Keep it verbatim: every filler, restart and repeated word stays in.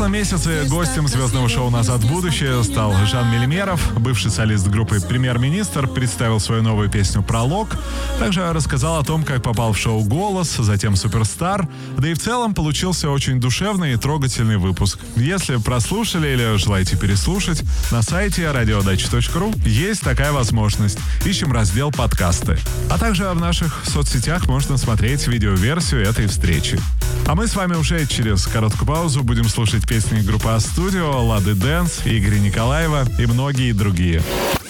прошлом месяце гостем звездного шоу «Назад в будущее» стал Жан Мелимеров. Бывший солист группы «Премьер-министр» представил свою новую песню «Пролог». Также рассказал о том, как попал в шоу «Голос», затем «Суперстар». Да и в целом получился очень душевный и трогательный выпуск. Если прослушали или желаете переслушать, на сайте радиодача точка ру есть такая возможность. Ищем раздел «Подкасты». А также в наших соцсетях можно смотреть видеоверсию этой встречи. А мы с вами уже через короткую паузу будем слушать песни группы А-Студио, Лады Дэнс, Игоря Николаева и многие другие.